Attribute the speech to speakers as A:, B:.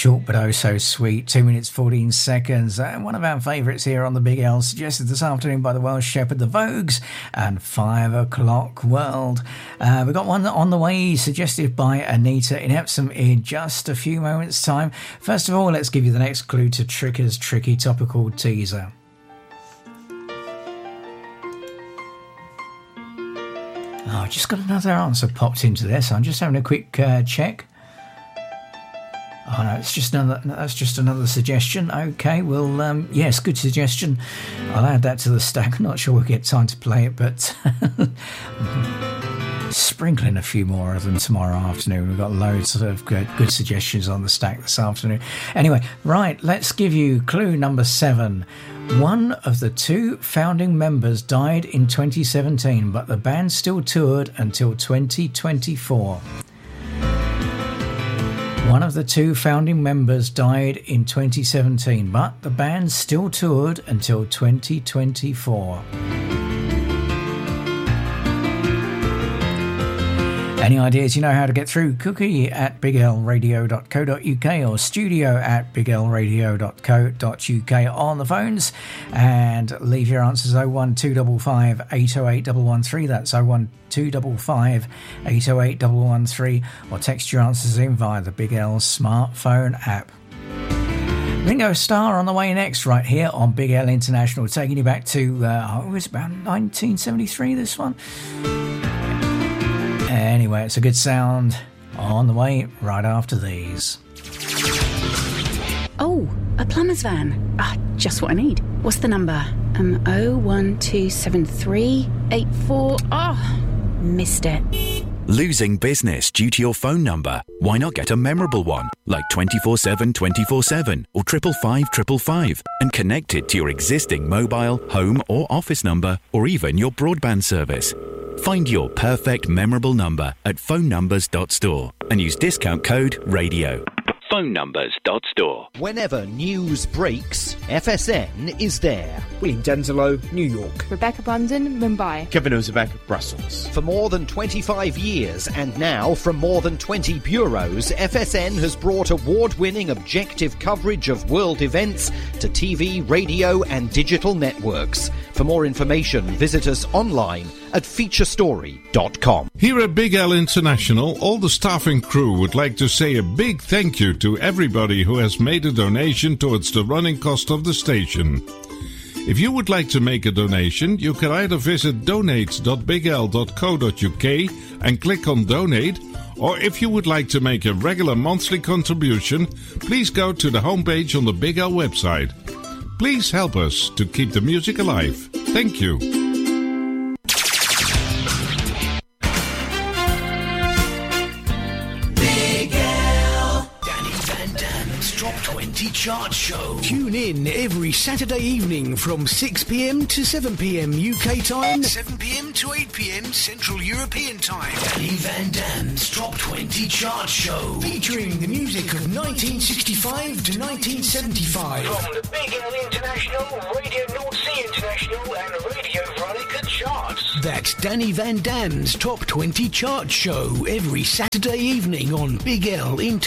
A: Short but oh so sweet, 2 minutes 14 seconds. One of our favourites here on the Big L, suggested this afternoon by the Welsh Shepherd, the Vogues, and 5 o'clock World. We've got one on the way, suggested by Anita in Epsom in just a few moments' time. First of all, let's give you the next clue to Tricker's tricky topical teaser. Oh, I just got another answer popped into this. I'm just having a quick check. Oh no, it's just another. That's just another suggestion. Okay, well, yes, good suggestion. I'll add that to the stack. I'm not sure we'll get time to play it, but sprinkling a few more of them tomorrow afternoon. We've got loads of good suggestions on the stack this afternoon. Anyway, right, let's give you clue number 7. One of the 2 founding members died in 2017, but the band still toured until 2024. One of the 2 founding members died in 2017, but the band still toured until 2024. Any ideas you know how to get through? Cookie at biglradio.co.uk or studio at biglradio.co.uk on the phones, and leave your answers 01255 808 113. That's 01255 808 113, or text your answers in via the Big L smartphone app. Ringo Starr on the way next, right here on Big L International, taking you back to it was about 1973, this one. Anyway, it's a good sound on the way right after these.
B: Oh, a plumber's van. Just what I need. What's the number? 0127384. Missed it.
C: Losing business due to your phone number? Why not get a memorable one, like 24/7 24/7 or 555 555, and connect it to your existing mobile, home or office number, or even your broadband service. Find your perfect memorable number at phonenumbers.store and use discount code RADIO. phonenumbers.store.
D: Whenever news breaks, FSN is there.
E: William Denzelo, New York.
F: Rebecca Brandon, Mumbai.
E: Kevin Ozebek, Brussels.
D: For more than 25 years, and now from more than 20 bureaus, FSN has brought award-winning objective coverage of world events to TV, radio and digital networks. For more information, visit us online at featurestory.com.
G: Here at Big L International, all the staff and crew would like to say a big thank you to everybody who has made a donation towards the running cost of the station. If you would like to make a donation, you can either visit donate.bigl.co.uk and click on donate, or if you would like to make a regular monthly contribution, please go to the homepage on the Big L website. Please help us to keep the music alive. Thank you.
H: Chart Show. Tune in every Saturday evening from 6 p.m. to 7 p.m. UK time, 7 p.m. to 8 p.m. Central European time. Danny Van Dam's Top 20 Chart Show, featuring the music of 1965 to 1975.
I: From the Big L International, Radio North Sea International, and Radio Veronica charts.
H: That's Danny Van Dam's Top 20 Chart Show every Saturday evening on Big L International.